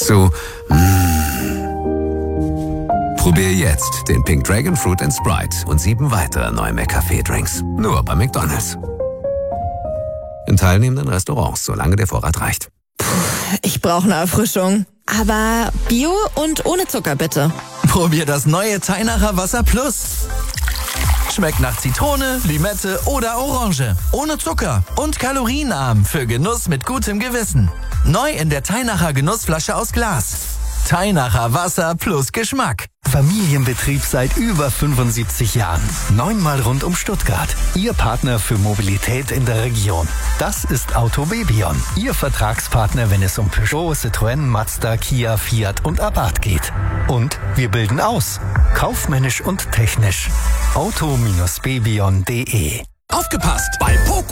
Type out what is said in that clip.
zu Probier jetzt den Pink Dragon Fruit & Sprite und 7 weitere neue McCafé-Drinks. Nur bei McDonald's. In teilnehmenden Restaurants, solange der Vorrat reicht. Ich brauche eine Erfrischung. Aber Bio und ohne Zucker, bitte. Probier das neue Teinacher Wasser Plus. Schmeckt nach Zitrone, Limette oder Orange. Ohne Zucker und kalorienarm für Genuss mit gutem Gewissen. Neu in der Teinacher Genussflasche aus Glas. Teinacher Wasser plus Geschmack. Familienbetrieb seit über 75 Jahren. 9-mal rund um Stuttgart. Ihr Partner für Mobilität in der Region. Das ist Autobebion. Ihr Vertragspartner, wenn es um Peugeot, Citroën, Mazda, Kia, Fiat und Abarth geht. Und wir bilden aus. Kaufmännisch und technisch. auto-bebion.de. Aufgepasst! Bei Poco